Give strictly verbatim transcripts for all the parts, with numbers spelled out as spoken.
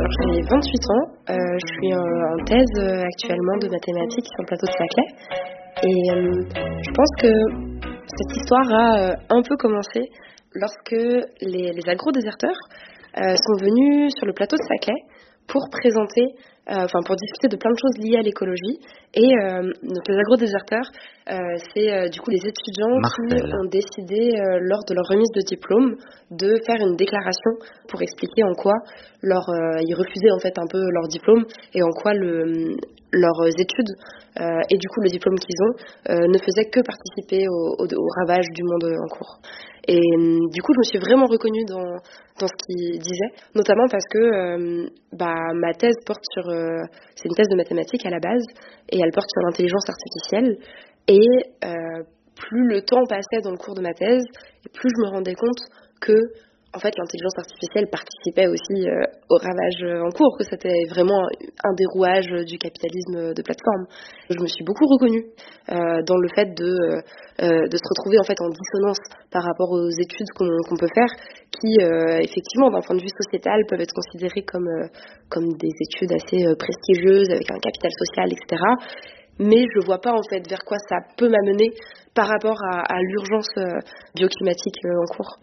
alors j'ai vingt-huit ans, euh, je suis en, en thèse euh, actuellement de mathématiques sur le plateau de Saclay. Et euh, je pense que cette histoire a euh, un peu commencé lorsque les, les agro-déserteurs euh, sont venus sur le plateau de Saclay pour présenter, euh, enfin pour discuter de plein de choses liées à l'écologie. Et euh, donc les agro-déserteurs, euh, c'est euh, du coup les étudiants Marcel. qui ont décidé euh, lors de leur remise de diplôme de faire une déclaration pour expliquer en quoi leur, euh, ils refusaient en fait un peu leur diplôme et en quoi le, leurs études euh, et du coup le diplôme qu'ils ont euh, ne faisaient que participer au, au, au ravage du monde en cours. Et euh, du coup je me suis vraiment reconnue dans, dans ce qu'ils disaient, notamment parce que euh, bah, ma thèse porte sur, euh, c'est une thèse de mathématiques à la base, et elle porte sur l'intelligence artificielle, et euh, plus le temps passait dans le cours de ma thèse, et plus je me rendais compte que en fait, l'intelligence artificielle participait aussi euh, au ravage en cours, que c'était vraiment un des rouages du capitalisme de plateforme. Je me suis beaucoup reconnue euh, dans le fait de, euh, de se retrouver en fait en dissonance par rapport aux études qu'on, qu'on peut faire, qui euh, effectivement, d'un point de vue sociétal, peuvent être considérées comme, euh, comme des études assez euh, prestigieuses, avec un capital social, et cetera. Mais je vois pas en fait vers quoi ça peut m'amener par rapport à, à l'urgence euh, bioclimatique euh, en cours.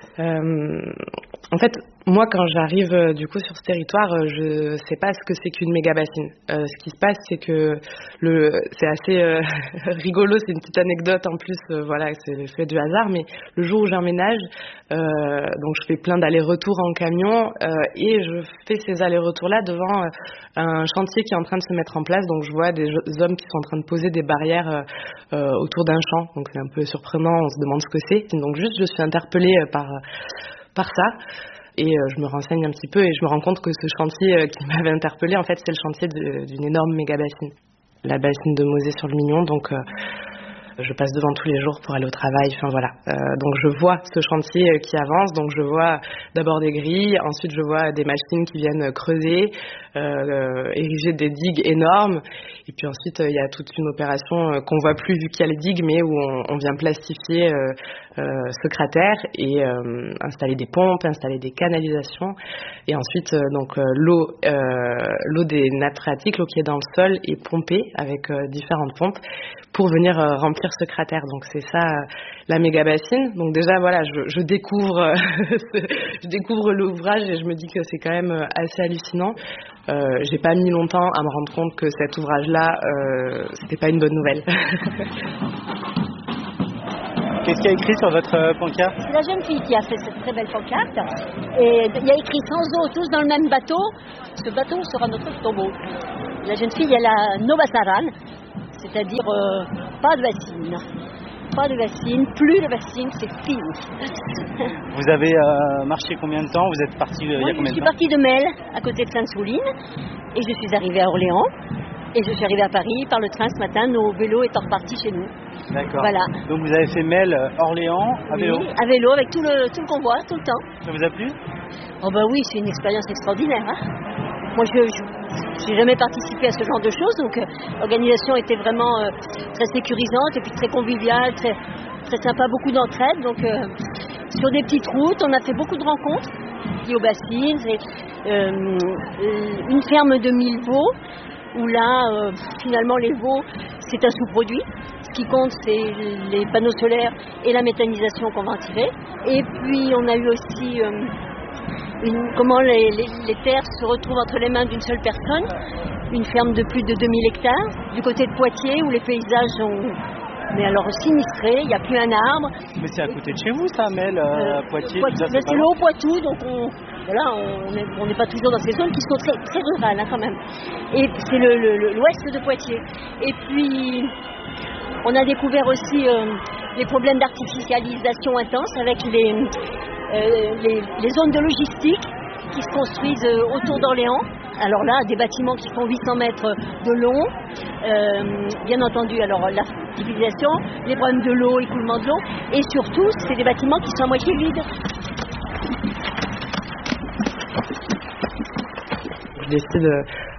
Euh, en fait, moi, quand j'arrive euh, du coup sur ce territoire, euh, je sais pas ce que c'est qu'une méga bassine. Euh, ce qui se passe, c'est que le, c'est assez euh, rigolo, c'est une petite anecdote en plus. Euh, voilà, c'est le fait du hasard. Mais le jour où j'emménage, euh, donc je fais plein d'allers-retours en camion euh, et je fais ces allers-retours-là devant euh, un chantier qui est en train de se mettre en place. Donc je vois des hommes qui sont en train de poser des barrières euh, euh, autour d'un champ. Donc c'est un peu surprenant. On se demande ce que c'est. Donc juste, je suis interpellée par par ça. Et euh, je me renseigne un petit peu et je me rends compte que ce chantier euh, qui m'avait interpellée, en fait, c'est le chantier de, d'une énorme méga bassine. La bassine de Mauzé-sur-le-Mignon, donc euh, je passe devant tous les jours pour aller au travail, enfin voilà. Euh, donc je vois ce chantier euh, qui avance, donc je vois d'abord des grilles, ensuite je vois des machines qui viennent creuser, euh, euh, ériger des digues énormes, et puis ensuite il euh, y a toute une opération euh, qu'on voit plus vu qu'il y a les digues, mais où on, on vient plastifier euh, euh, ce cratère et euh, installer des pompes, installer des canalisations, et ensuite euh, donc euh, l'eau, euh, l'eau des nappes phréatiques, l'eau qui est dans le sol, est pompée avec euh, différentes pompes pour venir euh, remplir ce cratère. Donc c'est ça euh, la méga bassine. Donc déjà voilà, je, je découvre euh, je découvre l'ouvrage et je me dis que c'est quand même assez hallucinant. Euh, j'ai pas mis longtemps à me rendre compte que cet ouvrage-là, euh, c'était pas une bonne nouvelle. Qu'est-ce qu'il y a écrit sur votre euh, pancarte ? C'est la jeune fille qui a fait cette très belle pancarte. Et il y a écrit « Sans eau, tous dans le même bateau. Ce bateau sera notre tombeau ». La jeune fille, elle a Novasaran, c'est-à-dire euh, pas de vaccine. Pas de vaccine, plus de vaccine, c'est fini. Vous avez euh, marché combien de temps ? Vous êtes parti euh, il y a combien de temps ? Je suis partie de Melle, à côté de Sainte-Souline, et je suis arrivée à Orléans. Et je suis arrivée à Paris par le train ce matin, nos vélos étant repartis chez nous. D'accord. Voilà. Donc vous avez fait Melle, Orléans, à oui, vélo ? à vélo, avec tout le, tout le convoi, tout le temps. Ça vous a plu ? Oh bah oui, c'est une expérience extraordinaire. Hein. Moi, je n'ai jamais participé à ce genre de choses, donc euh, l'organisation était vraiment euh, très sécurisante et puis très conviviale, très, très sympa, beaucoup d'entraide. Donc euh, sur des petites routes, on a fait beaucoup de rencontres liées aux bassines. C'est euh, une ferme de mille veaux, où là, euh, finalement, les veaux, c'est un sous-produit. Ce qui compte, c'est les panneaux solaires et la méthanisation qu'on va en tirer. Et puis, on a eu aussi euh, une, comment les, les, les terres se retrouvent entre les mains d'une seule personne. Une ferme de plus de deux mille hectares, du côté de Poitiers, où les paysages sont, mais alors sinistrés, il n'y a plus un arbre. Mais c'est à côté de chez vous, ça, Melle, euh, Poitiers. Poitiers ça, c'est c'est le Haut-Poitou, donc on... Voilà, on n'est pas toujours dans ces zones qui sont très, très rurales hein, quand même. Et c'est le, le, le, l'ouest de Poitiers. Et puis, on a découvert aussi euh, les problèmes d'artificialisation intense avec les, euh, les, les zones de logistique qui se construisent euh, autour d'Orléans. Alors là, des bâtiments qui font huit cents mètres de long. Euh, bien entendu, alors l'artificialisation, les problèmes de l'eau, écoulement de l'eau. Et surtout, c'est des bâtiments qui sont à moitié vides. Je décide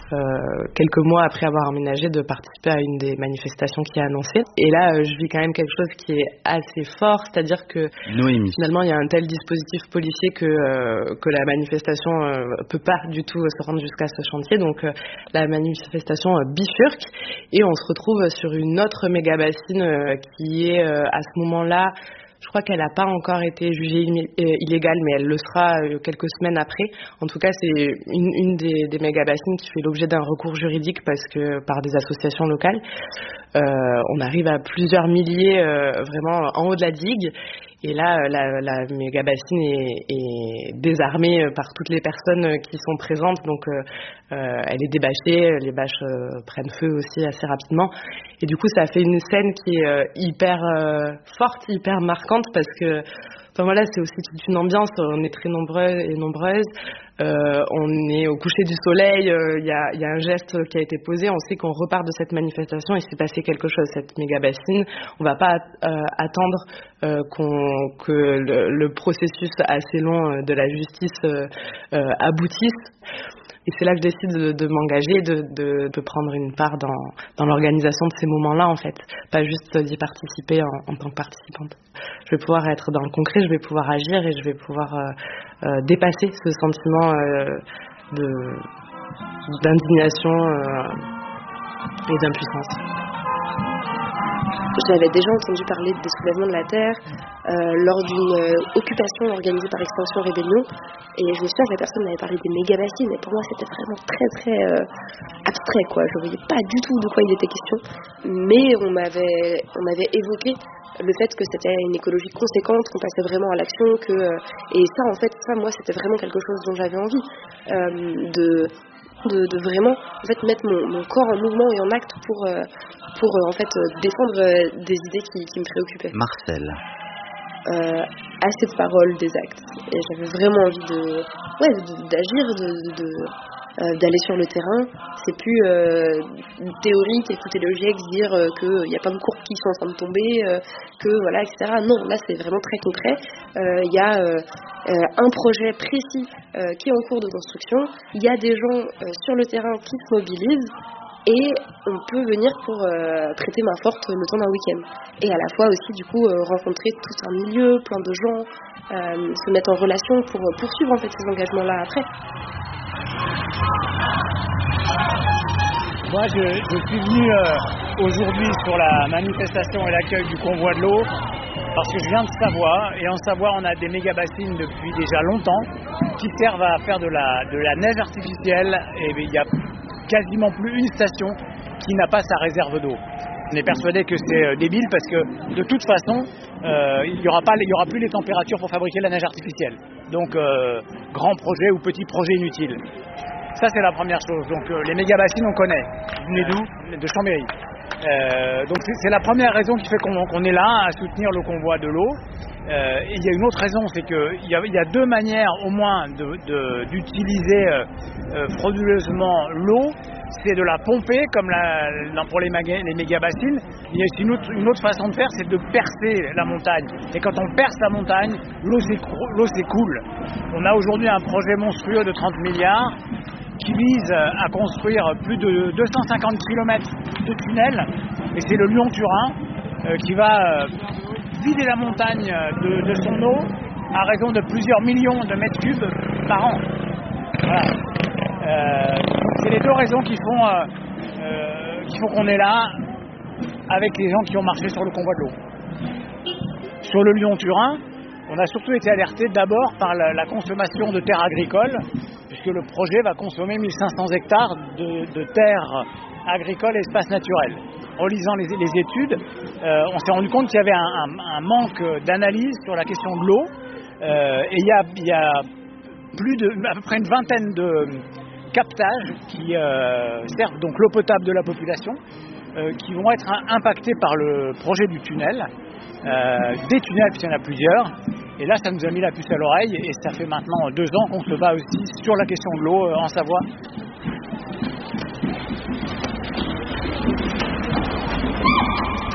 euh, quelques mois après avoir emménagé, de participer à une des manifestations qui est annoncée. Et là, euh, je vis quand même quelque chose qui est assez fort, c'est-à-dire que Noémie. Finalement, il y a un tel dispositif policier que, euh, que la manifestation euh, peut pas du tout se rendre jusqu'à ce chantier. Donc, euh, la manifestation euh, bifurque et on se retrouve sur une autre méga bassine euh, qui est euh, à ce moment-là. Je crois qu'elle n'a pas encore été jugée illégale, mais elle le sera quelques semaines après. En tout cas, c'est une, une des, des méga-bassines qui fait l'objet d'un recours juridique parce que par des associations locales. Euh, on arrive à plusieurs milliers euh, vraiment en haut de la digue. Et là, la, la méga-bassine est, est désarmée par toutes les personnes qui sont présentes. Donc, euh, euh, elle est débâchée, les bâches euh, prennent feu aussi assez rapidement. Et du coup, ça fait une scène qui est euh, hyper euh, forte, hyper marquante parce que, enfin voilà, c'est aussi toute une ambiance. On est très nombreux et nombreuses. Euh, on est au coucher du soleil. Il euh, y, a, y a un geste qui a été posé. On sait qu'on repart de cette manifestation. Il s'est passé quelque chose. Cette méga bassine, on va pas euh, attendre euh, qu'on, que le, le processus assez long de la justice euh, euh, aboutisse. Et c'est là que je décide de, de m'engager, de, de, de prendre une part dans, dans l'organisation de ces moments-là, en fait. Pas juste d'y participer en, en tant que participante. Je vais pouvoir être dans le concret, je vais pouvoir agir et je vais pouvoir euh, euh, dépasser ce sentiment euh, de, d'indignation euh, et d'impuissance. J'avais déjà entendu parler des soulèvements de la Terre euh, lors d'une euh, occupation organisée par Extinction Rébellion, et je me souviens que la personne m'avait parlé des méga-bassines, et pour moi c'était vraiment très très euh, abstrait, quoi. Je ne voyais pas du tout de quoi il était question, mais on m'avait, on m'avait évoqué le fait que c'était une écologie conséquente, qu'on passait vraiment à l'action, que euh, et ça en fait, ça moi c'était vraiment quelque chose dont j'avais envie euh, de De, de vraiment en fait mettre mon, mon corps en mouvement et en acte pour euh, pour euh, en fait euh, défendre euh, des idées qui, qui me préoccupaient. Marcel. Euh, assez de paroles, des actes. Et j'avais vraiment envie de ouais de, d'agir, de, de, de euh, d'aller sur le terrain. C'est plus euh, théorique et futéologique, dire euh, que il y a pas de courbes qui sont en train de tomber, euh, que voilà, et cetera. Non, là c'est vraiment très concret. Il euh, y a euh, Euh, un projet précis euh, qui est en cours de construction, il y a des gens euh, sur le terrain qui se mobilisent et on peut venir pour euh, prêter main forte le temps d'un week-end. Et à la fois aussi du coup euh, rencontrer tout un milieu, plein de gens, euh, se mettre en relation pour euh, poursuivre en fait ces engagements-là après. Moi je, je suis venu euh, aujourd'hui sur la manifestation et l'accueil du convoi de l'eau parce que je viens de Savoie, et en Savoie on a des méga-bassines depuis déjà longtemps qui servent à faire de la, de la neige artificielle, et il n'y a quasiment plus une station qui n'a pas sa réserve d'eau. On est persuadé que c'est euh, débile parce que de toute façon euh, il n'y aura pas, il y aura plus les températures pour fabriquer la neige artificielle. Donc euh, grand projet ou petit projet inutile. Ça c'est la première chose. Donc euh, les méga-bassines on connaît. Vous venez d'où ? De Chambéry. Euh, donc c'est, c'est la première raison qui fait qu'on, qu'on est là à soutenir le convoi de l'eau. Euh, et il y a une autre raison, c'est qu'il y a, il y a deux manières au moins de, de, d'utiliser euh, euh, frauduleusement l'eau. C'est de la pomper comme la, la, pour les, maga, les méga-bassines. Il y a aussi une autre, une autre façon de faire, c'est de percer la montagne. Et quand on perce la montagne, l'eau, s'écroule, l'eau s'écoule. On a aujourd'hui un projet monstrueux de trente milliards qui vise à construire plus de deux cent cinquante kilomètres de tunnels, et c'est le Lyon-Turin euh, qui va euh, vider la montagne de, de son eau à raison de plusieurs millions de mètres cubes par an. Voilà. Euh, c'est les deux raisons qui font, euh, euh, qui font qu'on est là avec les gens qui ont marché sur le convoi de l'eau. Sur le Lyon-Turin, on a surtout été alerté d'abord par la, la consommation de terres agricoles, puisque le projet va consommer mille cinq cents hectares de, de terres agricoles et espaces naturels. En lisant les, les études, euh, on s'est rendu compte qu'il y avait un, un, un manque d'analyse sur la question de l'eau, euh, et il y a, il y a plus de, à peu près une vingtaine de captages qui euh, servent donc l'eau potable de la population, euh, qui vont être impactés par le projet du tunnel, euh, des tunnels puisqu'il y en a plusieurs. Et là, ça nous a mis la puce à l'oreille, et ça fait maintenant deux ans qu'on se bat aussi sur la question de l'eau euh, en Savoie.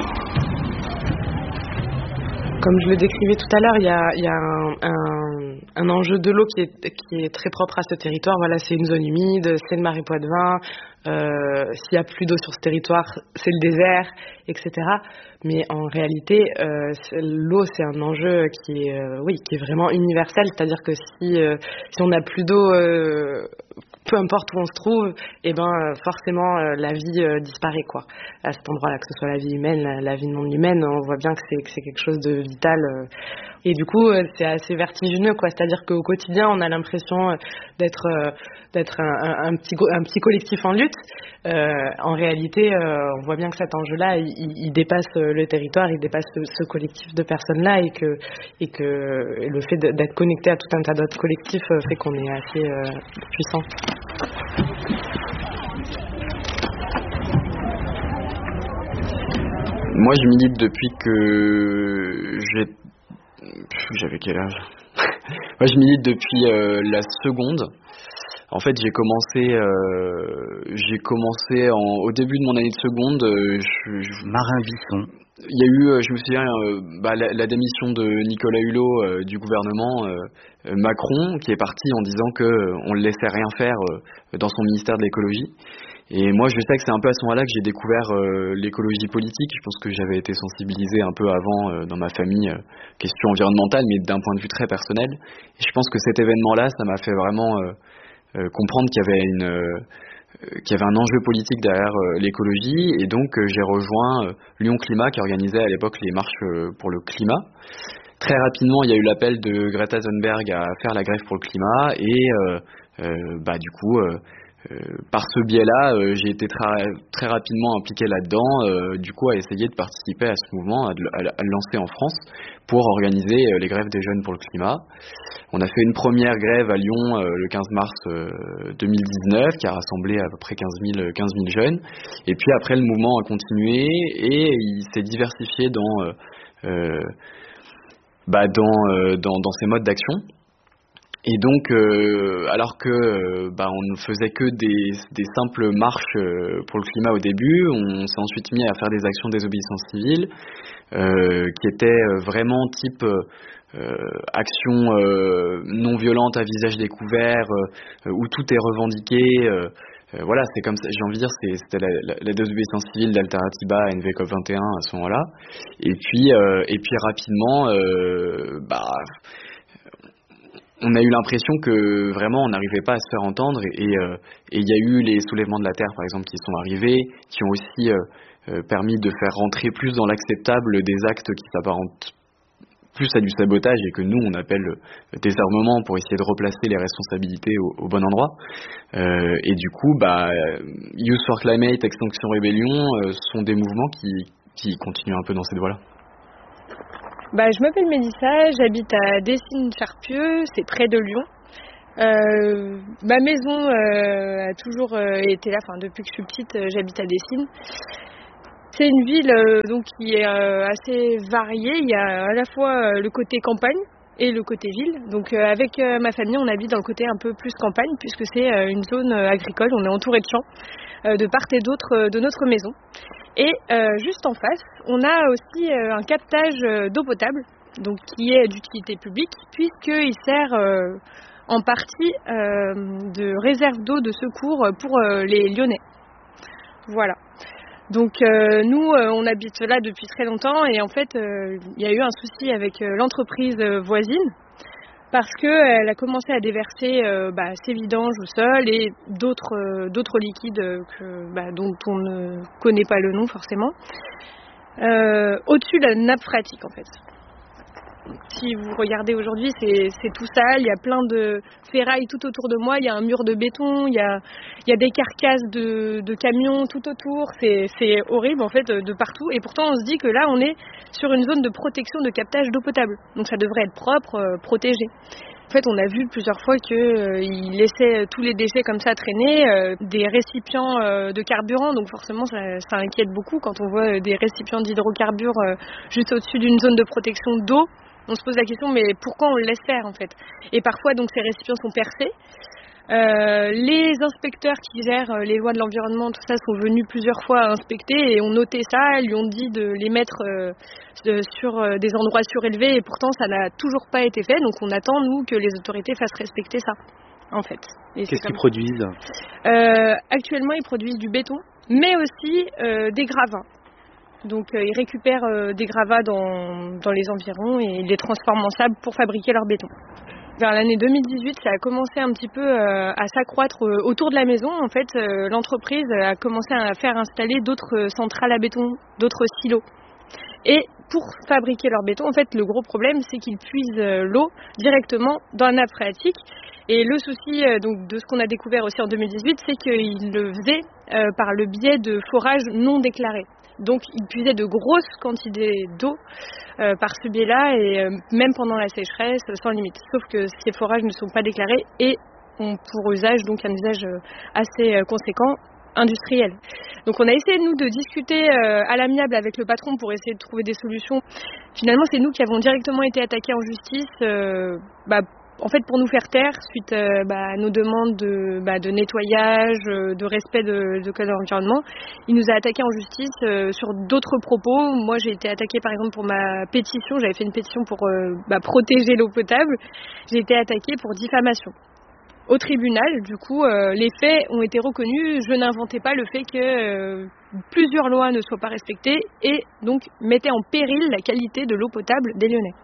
Comme je le décrivais tout à l'heure, il y a, il y a un, un, un enjeu de l'eau qui est, qui est très propre à ce territoire. Voilà, c'est une zone humide, c'est le Marais Poitevin. Euh, s'il y a plus d'eau sur ce territoire, c'est le désert, et cetera. Mais en réalité, euh, c'est, l'eau, c'est un enjeu qui est, euh, oui, qui est vraiment universel. C'est-à-dire que si, euh, si on n'a plus d'eau, euh, peu importe où on se trouve, eh ben forcément euh, la vie euh, disparaît quoi. À cet endroit-là, que ce soit la vie humaine, la, la vie non humaine, on voit bien que c'est, que c'est quelque chose de vital. Euh, et du coup, euh, c'est assez vertigineux quoi. C'est-à-dire qu'au quotidien, on a l'impression euh, d'être euh, d'être un, un, un petit un petit collectif en lutte. Euh, en réalité, euh, on voit bien que cet enjeu-là, il, il dépasse le territoire, il dépasse ce, ce collectif de personnes-là, et que et que et le fait d'être connecté à tout un tas d'autres collectifs euh, fait qu'on est assez euh, puissant. Moi, je milite depuis que j'ai... J'avais quel âge? Moi, je milite depuis euh, la seconde. En fait, j'ai commencé, euh, j'ai commencé en, au début de mon année de seconde. Euh, je, je... Marin Visson. Il y a eu, euh, je me souviens, euh, bah, la, la démission de Nicolas Hulot euh, du gouvernement euh, Macron, qui est parti en disant que euh, on le laissait rien faire euh, dans son ministère de l'écologie. Et moi, je sais que c'est un peu à ce moment-là que j'ai découvert euh, l'écologie politique. Je pense que j'avais été sensibilisé un peu avant euh, dans ma famille, euh, question environnementale, mais d'un point de vue très personnel. Et je pense que cet événement-là, ça m'a fait vraiment euh, euh, comprendre qu'il y avait une, euh, qu'il y avait un enjeu politique derrière euh, l'écologie. Et donc, euh, j'ai rejoint euh, Lyon Climat, qui organisait à l'époque les marches euh, pour le climat. Très rapidement, il y a eu l'appel de Greta Thunberg à faire la grève pour le climat. Et euh, euh, bah du coup... Euh, Euh, par ce biais-là, euh, j'ai été tra- très rapidement impliqué là-dedans, euh, du coup à essayer de participer à ce mouvement, à, de, à, à le lancer en France pour organiser euh, les grèves des jeunes pour le climat. On a fait une première grève à Lyon euh, le quinze mars euh, deux mille dix-neuf qui a rassemblé à peu près quinze mille jeunes. Et puis après, le mouvement a continué et il s'est diversifié dans, euh, euh, bah dans, euh, dans, dans ses modes d'action. Et donc, euh, alors que euh, bah, on ne faisait que des, des simples marches euh, pour le climat au début, on s'est ensuite mis à faire des actions de désobéissance civile euh, qui étaient vraiment type euh, action euh, non violente à visage découvert, euh, où tout est revendiqué. Euh, euh, voilà, c'est comme ça. J'ai envie de dire, c'est, c'était la, la, la désobéissance civile d'Alteratiba à N V COP vingt et un à ce moment-là. Et puis, euh, et puis rapidement, euh, bah on a eu l'impression que vraiment on n'arrivait pas à se faire entendre, et euh, et il y a eu les soulèvements de la terre par exemple qui sont arrivés, qui ont aussi euh, euh, permis de faire rentrer plus dans l'acceptable des actes qui s'apparentent plus à du sabotage et que nous on appelle désarmement, pour essayer de replacer les responsabilités au, au bon endroit. Euh, et du coup, bah, Youth for Climate, Extinction Rebellion euh, sont des mouvements qui, qui continuent un peu dans cette voie-là. Bah, je m'appelle Mélissa, j'habite à Dessines-Charpieu, c'est près de Lyon. Euh, ma maison euh, a toujours euh, été là, enfin depuis que je suis petite, euh, j'habite à Dessines. C'est une ville euh, donc qui est euh, assez variée. Il y a à la fois euh, le côté campagne et le côté ville. Donc euh, avec euh, ma famille, on habite dans le côté un peu plus campagne puisque c'est euh, une zone euh, agricole. On est entouré de champs euh, de part et d'autre euh, de notre maison. Et euh, juste en face, on a aussi euh, un captage euh, d'eau potable, donc qui est d'utilité publique puisqu'il sert euh, en partie euh, de réserve d'eau de secours pour euh, les Lyonnais. Voilà. Donc euh, nous, euh, on habite là depuis très longtemps et en fait, il euh, y a eu un souci avec euh, l'entreprise euh, voisine parce qu'elle a commencé à déverser euh, bah, ses vidanges au sol et d'autres, euh, d'autres liquides euh, que, bah, dont on ne connaît pas le nom forcément, euh, au-dessus de la nappe phréatique en fait. Si vous regardez aujourd'hui, c'est, c'est tout sale, il y a plein de ferrailles tout autour de moi, il y a un mur de béton, il y a, il y a des carcasses de, de camions tout autour, c'est, c'est horrible en fait de partout. Et pourtant on se dit que là on est sur une zone de protection de captage d'eau potable, donc ça devrait être propre, euh, protégé. En fait on a vu plusieurs fois qu'ils euh, laissaient tous les déchets comme ça traîner, euh, des récipients euh, de carburant, donc forcément ça, ça inquiète beaucoup quand on voit des récipients d'hydrocarbures euh, juste au-dessus d'une zone de protection d'eau. On se pose la question, mais pourquoi on le laisse faire en fait? Et parfois, donc, ces récipients sont percés. Euh, les inspecteurs qui gèrent les lois de l'environnement, tout ça, sont venus plusieurs fois inspecter et ont noté ça, lui ont dit de les mettre euh, de, sur euh, des endroits surélevés et pourtant ça n'a toujours pas été fait. Donc on attend, nous, que les autorités fassent respecter ça, en fait. Et Qu'est-ce qu'ils produisent ? euh, Actuellement, ils produisent du béton, mais aussi euh, des gravats. Donc euh, ils récupèrent euh, des gravats dans, dans les environs et ils les transforment en sable pour fabriquer leur béton. Vers l'année deux mille dix-huit, ça a commencé un petit peu euh, à s'accroître euh, autour de la maison. En fait, euh, l'entreprise a commencé à faire installer d'autres centrales à béton, d'autres silos. Et pour fabriquer leur béton, en fait, le gros problème, c'est qu'ils puisent euh, l'eau directement dans la nappe phréatique. Et le souci euh, donc, de ce qu'on a découvert aussi en deux mille dix-huit, c'est qu'ils le faisaient euh, par le biais de forages non déclarés. Donc, ils puisaient de grosses quantités d'eau euh, par ce biais-là, et euh, même pendant la sécheresse, sans limite. Sauf que ces forages ne sont pas déclarés et ont pour usage donc un usage euh, assez euh, conséquent, industriel. Donc, on a essayé, nous, de discuter euh, à l'amiable avec le patron pour essayer de trouver des solutions. Finalement, c'est nous qui avons directement été attaqués en justice, euh, bah, en fait, pour nous faire taire suite euh, bah, à nos demandes de, bah, de nettoyage, euh, de respect de, de code de l'environnement. Il nous a attaqués en justice euh, sur d'autres propos. Moi, j'ai été attaquée, par exemple, pour ma pétition. J'avais fait une pétition pour euh, bah, protéger l'eau potable. J'ai été attaquée pour diffamation. Au tribunal, du coup, euh, les faits ont été reconnus. Je n'inventais pas le fait que euh, plusieurs lois ne soient pas respectées et donc mettaient en péril la qualité de l'eau potable des Lyonnais.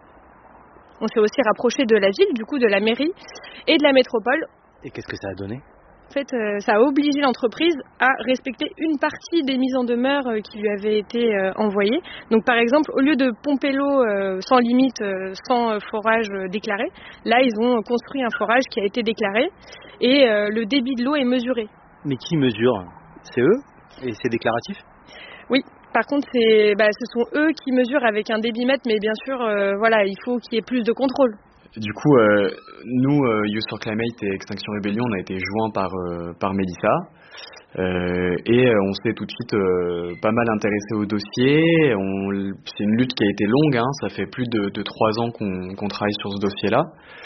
On s'est aussi rapproché de la ville, du coup de la mairie et de la métropole. Et qu'est-ce que ça a donné ? En fait, euh, ça a obligé l'entreprise à respecter une partie des mises en demeure euh, qui lui avaient été euh, envoyées. Donc par exemple, au lieu de pomper l'eau euh, sans limite, euh, sans euh, forage euh, déclaré, là ils ont construit un forage qui a été déclaré et euh, le débit de l'eau est mesuré. Mais qui mesure ? C'est eux ? Et c'est déclaratif ? Oui. Par contre, c'est, bah, ce sont eux qui mesurent avec un débitmètre, mais bien sûr, euh, voilà, il faut qu'il y ait plus de contrôle. Du coup, euh, nous, euh, Youth for Climate et Extinction Rebellion, on a été joints par, euh, par Mélissa. Euh, et euh, on s'est tout de suite euh, pas mal intéressé au dossier. On, c'est une lutte qui a été longue, hein, ça fait plus de, de trois ans qu'on, qu'on travaille sur ce dossier-là.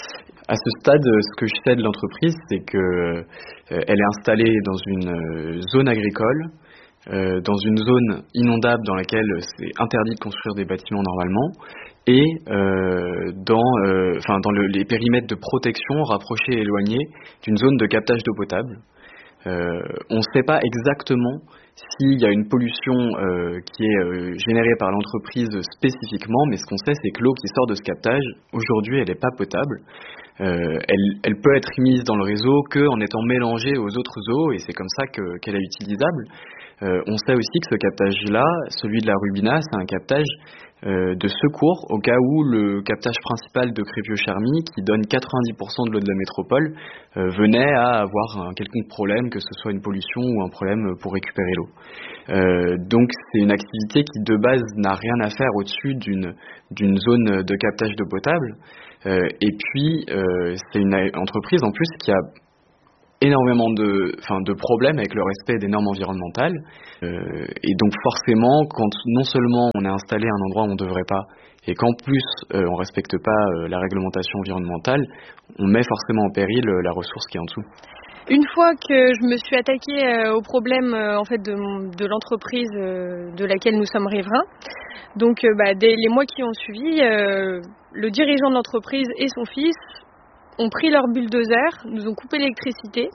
À ce stade, ce que je sais de l'entreprise, c'est que euh, elle est installée dans une euh, zone agricole, euh, dans une zone inondable dans laquelle c'est interdit de construire des bâtiments normalement, et euh, dans, euh, enfin, dans le, les périmètres de protection rapprochés et éloignés d'une zone de captage d'eau potable. Euh, on ne sait pas exactement s'il y a une pollution euh, qui est euh, générée par l'entreprise spécifiquement, mais ce qu'on sait, c'est que l'eau qui sort de ce captage, aujourd'hui, elle n'est pas potable. Euh, elle, elle peut être mise dans le réseau qu'en étant mélangée aux autres eaux, et c'est comme ça que, qu'elle est utilisable. Euh, on sait aussi que ce captage-là, celui de la Rubina, c'est un captage euh, de secours au cas où le captage principal de Crépieux-Charmy, qui donne quatre-vingt-dix pour cent de l'eau de la métropole, euh, venait à avoir un quelconque problème, que ce soit une pollution ou un problème pour récupérer l'eau. Euh, donc c'est une activité qui de base n'a rien à faire au-dessus d'une, d'une zone de captage d'eau potable. Euh, et puis euh, c'est une entreprise en plus qui a énormément de, enfin, de problèmes avec le respect des normes environnementales. Euh, et donc forcément, quand non seulement on est installé à un endroit où on ne devrait pas, et qu'en plus euh, on ne respecte pas euh, la réglementation environnementale, on met forcément en péril euh, la ressource qui est en dessous. Une fois que je me suis attaquée euh, au problème euh, en fait de, de l'entreprise euh, de laquelle nous sommes riverains, donc euh, bah, dès les mois qui ont suivi, euh, le dirigeant de l'entreprise et son fils ont pris leur bulldozer, nous ont coupé l'électricité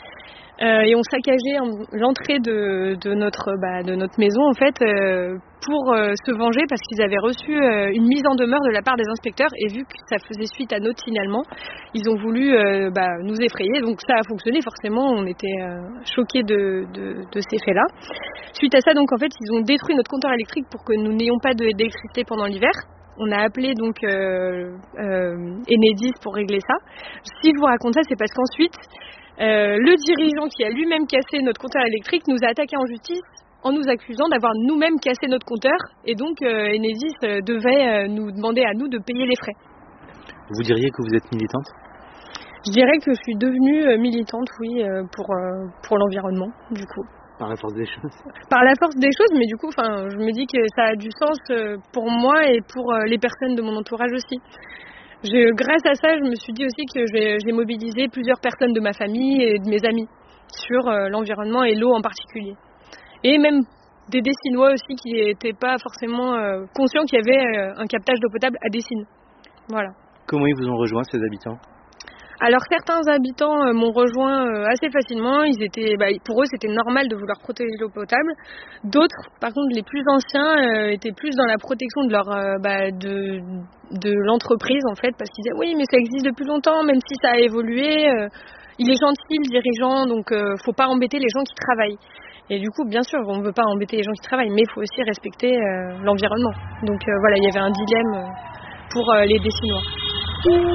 euh, et ont saccagé l'entrée de, de, notre, bah, de notre maison en fait euh, pour euh, se venger parce qu'ils avaient reçu euh, une mise en demeure de la part des inspecteurs et vu que ça faisait suite à notre signalement, ils ont voulu euh, bah, nous effrayer. Donc ça a fonctionné forcément, on était euh, choqués de, de, de ces faits-là. Suite à ça, donc en fait, ils ont détruit notre compteur électrique pour que nous n'ayons pas d'électricité pendant l'hiver. On a appelé donc euh, euh, Enedis pour régler ça. Si je vous raconte ça, c'est parce qu'ensuite, euh, le dirigeant qui a lui-même cassé notre compteur électrique nous a attaqué en justice en nous accusant d'avoir nous-mêmes cassé notre compteur. Et donc, euh, Enedis euh, devait euh, nous demander à nous de payer les frais. Vous diriez que vous êtes militante ? Je dirais que je suis devenue euh, militante, oui, euh, pour, euh, pour l'environnement, du coup. Par la force des choses. Par la force des choses, mais du coup, je me dis que ça a du sens pour moi et pour les personnes de mon entourage aussi. j'ai, grâce à ça, je me suis dit aussi que j'ai, j'ai mobilisé plusieurs personnes de ma famille et de mes amis sur euh, l'environnement et l'eau en particulier. Et même des Dessinois aussi qui n'étaient pas forcément euh, conscients qu'il y avait euh, un captage d'eau potable à Dessines. Voilà. Comment ils vous ont rejoint, ces habitants ? Alors certains habitants euh, m'ont rejoint euh, assez facilement. Ils étaient, bah, pour eux, c'était normal de vouloir protéger l'eau potable. D'autres, par contre, les plus anciens, euh, étaient plus dans la protection de leur, euh, bah, de, de l'entreprise en fait, parce qu'ils disaient oui, mais ça existe depuis longtemps, même si ça a évolué. Euh, il est gentil, le dirigeant, donc euh, faut pas embêter les gens qui travaillent. Et du coup, bien sûr, on ne veut pas embêter les gens qui travaillent, mais il faut aussi respecter euh, l'environnement. Donc euh, voilà, il y avait un dilemme pour euh, les Dessinois.